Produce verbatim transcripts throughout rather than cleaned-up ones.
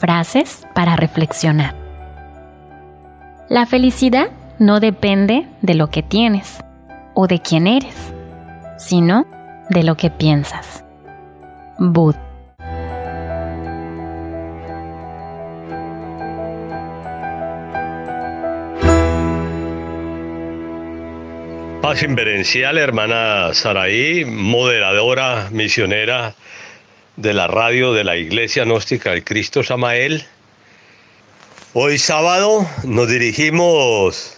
Frases para reflexionar. La felicidad no depende de lo que tienes o de quién eres, sino de lo que piensas. Bud. Paz inverencial, hermana Saraí, moderadora misionera de la radio de la Iglesia Gnóstica del Cristo Samael. Hoy sábado nos dirigimos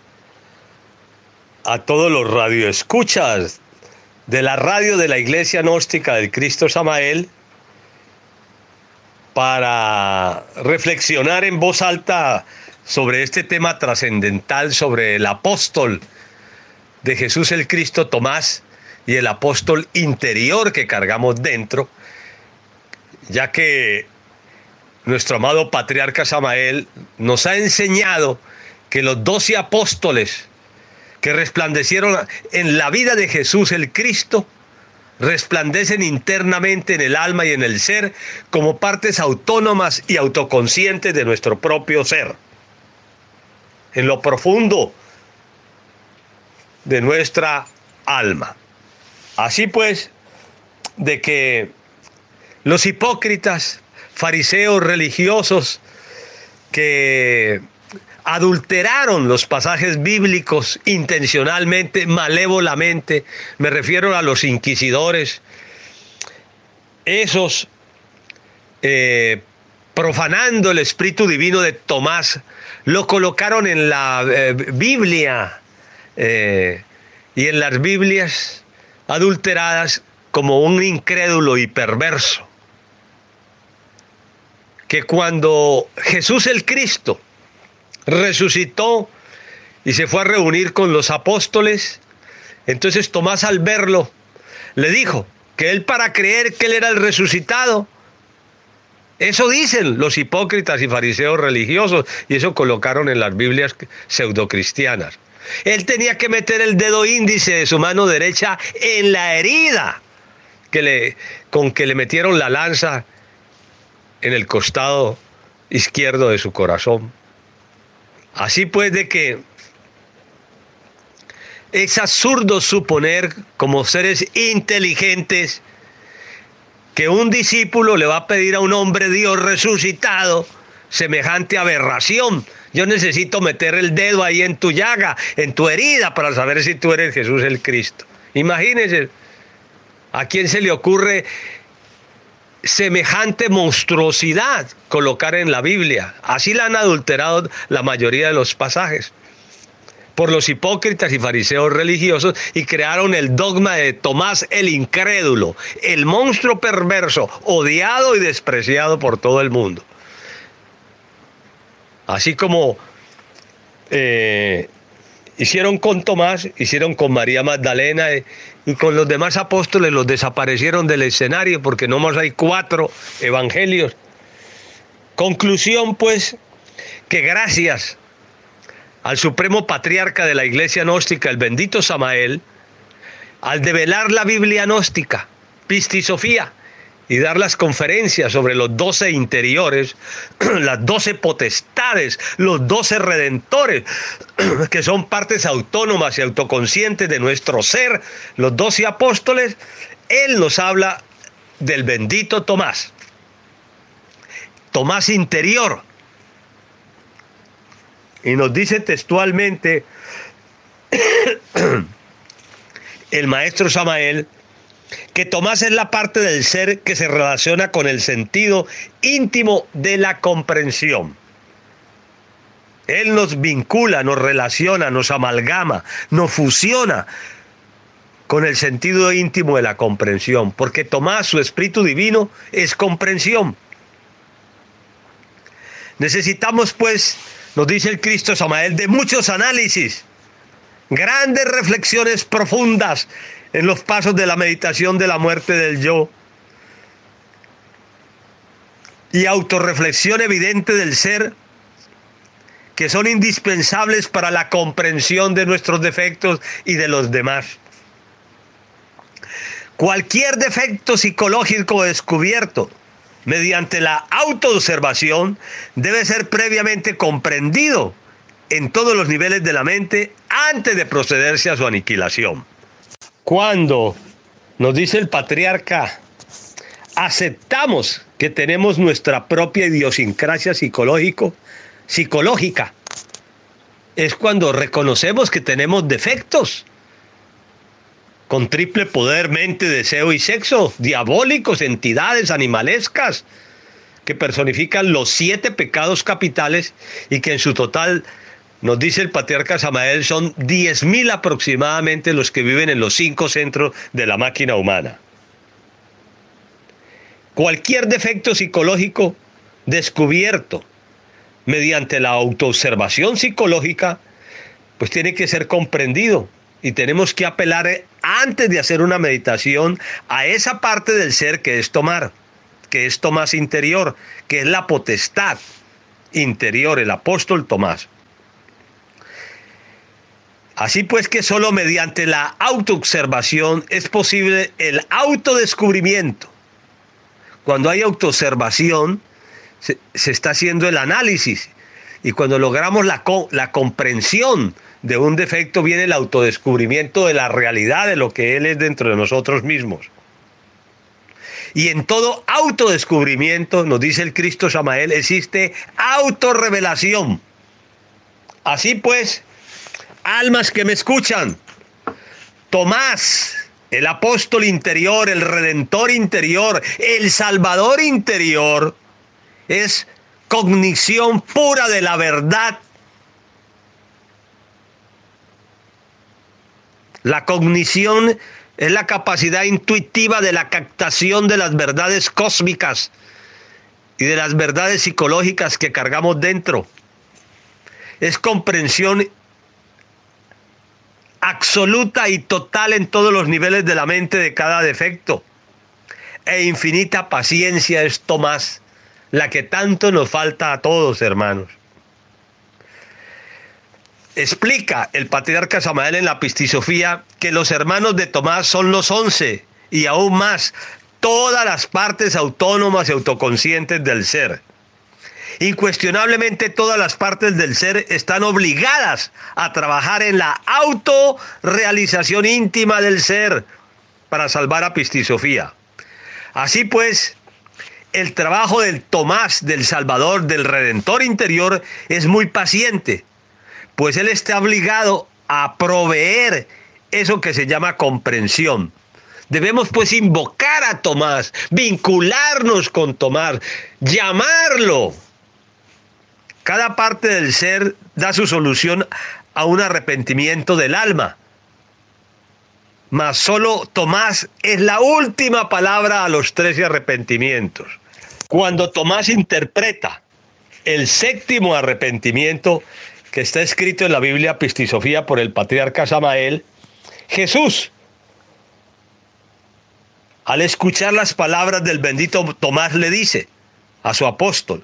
a todos los radioescuchas de la radio de la Iglesia Gnóstica del Cristo Samael para reflexionar en voz alta sobre este tema trascendental, sobre el apóstol de Jesús el Cristo, Tomás, y el apóstol interior que cargamos dentro, ya que nuestro amado patriarca Samael nos ha enseñado que los doce apóstoles que resplandecieron en la vida de Jesús el Cristo resplandecen internamente en el alma y en el ser como partes autónomas y autoconscientes de nuestro propio ser, en lo profundo de nuestra alma. Así pues, de que los hipócritas, fariseos religiosos que adulteraron los pasajes bíblicos intencionalmente, malévolamente, me refiero a los inquisidores, esos eh, profanando el espíritu divino de Tomás, lo colocaron en la eh, Biblia eh, y en las Biblias adulteradas como un incrédulo y perverso, que cuando Jesús el Cristo resucitó y se fue a reunir con los apóstoles, entonces Tomás, al verlo, le dijo que él, para creer que él era el resucitado, eso dicen los hipócritas y fariseos religiosos, y eso colocaron en las Biblias pseudocristianas, él tenía que meter el dedo índice de su mano derecha en la herida que le, con que le metieron la lanza en el costado izquierdo de su corazón. Así pues, de que es absurdo suponer, como seres inteligentes, que un discípulo le va a pedir a un hombre Dios resucitado semejante aberración. Yo necesito meter el dedo ahí en tu llaga, en tu herida, para saber si tú eres Jesús el Cristo. Imagínense, ¿a quién se le ocurre semejante monstruosidad colocar en la Biblia? Así la han adulterado la mayoría de los pasajes por los hipócritas y fariseos religiosos, y crearon el dogma de Tomás el incrédulo, el monstruo perverso, odiado y despreciado por todo el mundo. Así como eh, hicieron con Tomás, hicieron con María Magdalena, eh, y con los demás apóstoles los desaparecieron del escenario, porque nomás hay cuatro evangelios. Conclusión, pues, que gracias al supremo patriarca de la Iglesia Gnóstica, el bendito Samael, al develar la Biblia gnóstica, Pistisofía, y dar las conferencias sobre los doce interiores, las doce potestades, los doce redentores, que son partes autónomas y autoconscientes de nuestro ser, los doce apóstoles, él nos habla del bendito Tomás, Tomás interior, y nos dice textualmente el maestro Samael, que Tomás es la parte del ser que se relaciona con el sentido íntimo de la comprensión. Él nos vincula, nos relaciona, nos amalgama, nos fusiona con el sentido íntimo de la comprensión, porque Tomás, su espíritu divino, es comprensión. Necesitamos, pues, nos dice el Cristo Samael, de muchos análisis, grandes reflexiones profundas en los pasos de la meditación de la muerte del yo, y autorreflexión evidente del ser, que son indispensables para la comprensión de nuestros defectos y de los demás. Cualquier defecto psicológico descubierto mediante la autoobservación, debe ser previamente comprendido en todos los niveles de la mente antes de procederse a su aniquilación. Cuando, nos dice el patriarca, aceptamos que tenemos nuestra propia idiosincrasia psicológico, psicológica, es cuando reconocemos que tenemos defectos, con triple poder, mente, deseo y sexo, diabólicos, entidades animalescas, que personifican los siete pecados capitales y que en su total, nos dice el patriarca Samael, son diez mil aproximadamente los que viven en los cinco centros de la máquina humana. Cualquier defecto psicológico descubierto mediante la autoobservación psicológica, pues tiene que ser comprendido y tenemos que apelar antes de hacer una meditación a esa parte del ser que es tomar, que es Tomás interior, que es la potestad interior, el apóstol Tomás. Así pues que solo mediante la autoobservación es posible el autodescubrimiento. Cuando hay autoobservación, se, se está haciendo el análisis. Y cuando logramos la, la comprensión de un defecto, viene el autodescubrimiento de la realidad de lo que él es dentro de nosotros mismos. Y en todo autodescubrimiento, nos dice el Cristo Samael, existe autorrevelación. Así pues, almas que me escuchan, Tomás, el apóstol interior, el redentor interior, el salvador interior, es cognición pura de la verdad. La cognición es la capacidad intuitiva de la captación de las verdades cósmicas y de las verdades psicológicas que cargamos dentro. Es comprensión absoluta y total en todos los niveles de la mente de cada defecto. E infinita paciencia es Tomás, la que tanto nos falta a todos, hermanos. Explica el patriarca Samael en la Pistisofía que los hermanos de Tomás son los once y aún más, todas las partes autónomas y autoconscientes del ser. Incuestionablemente todas las partes del ser están obligadas a trabajar en la autorrealización íntima del ser para salvar a Pistisofía. Así pues, el trabajo del Tomás, del Salvador, del Redentor interior es muy paciente, pues él está obligado a proveer eso que se llama comprensión. Debemos pues invocar a Tomás, vincularnos con Tomás, llamarlo. Cada parte del ser da su solución a un arrepentimiento del alma. Mas solo Tomás es la última palabra a los trece arrepentimientos. Cuando Tomás interpreta el séptimo arrepentimiento que está escrito en la Biblia Pistisofía por el patriarca Samael, Jesús, al escuchar las palabras del bendito Tomás, le dice a su apóstol: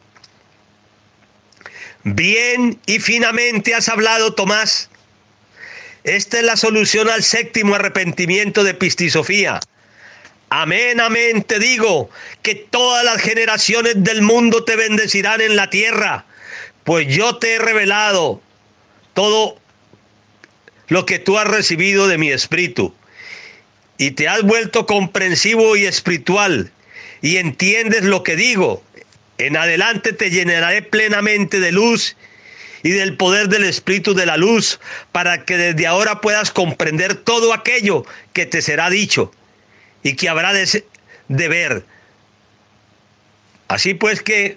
bien y finamente has hablado, Tomás. Esta es la solución al séptimo arrepentimiento de Pistisofía. Amén, amén, te digo que todas las generaciones del mundo te bendecirán en la tierra, pues yo te he revelado todo lo que tú has recibido de mi espíritu, y te has vuelto comprensivo y espiritual, y entiendes lo que digo. En adelante te llenaré plenamente de luz y del poder del Espíritu de la luz, para que desde ahora puedas comprender todo aquello que te será dicho y que habrá de, de ver. Así pues que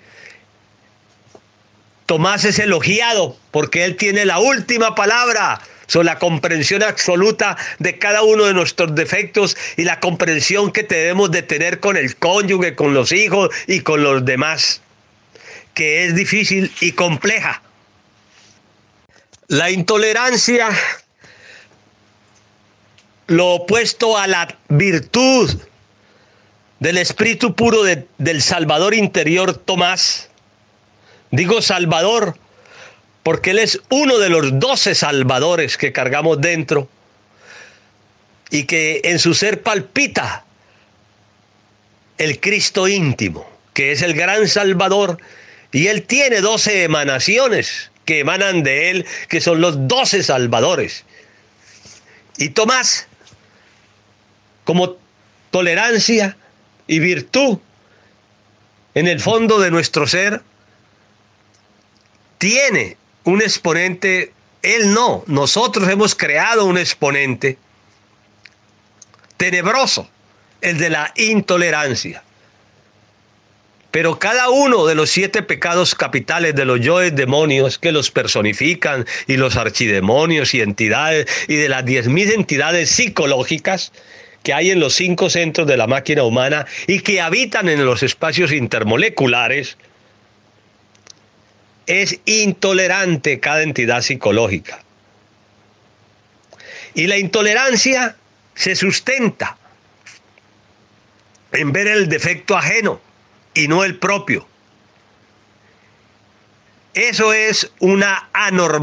Tomás es elogiado porque él tiene la última palabra sobre la comprensión absoluta de cada uno de nuestros defectos y la comprensión que debemos de tener con el cónyuge, con los hijos y con los demás, que es difícil y compleja. La intolerancia, lo opuesto a la virtud del espíritu puro de, del Salvador interior Tomás. Digo Salvador porque él es uno de los doce salvadores que cargamos dentro y que en su ser palpita el Cristo íntimo, que es el gran Salvador, y Él tiene doce emanaciones que emanan de Él, que son los doce salvadores. Y Tomás, como tolerancia y virtud en el fondo de nuestro ser, tiene un exponente. Él no, nosotros hemos creado un exponente tenebroso, el de la intolerancia. Pero cada uno de los siete pecados capitales de los yoes demonios que los personifican, y los archidemonios y entidades, y de las diez mil entidades psicológicas que hay en los cinco centros de la máquina humana y que habitan en los espacios intermoleculares, es intolerante cada entidad psicológica. Y la intolerancia se sustenta en ver el defecto ajeno y no el propio. Eso es una anormalidad.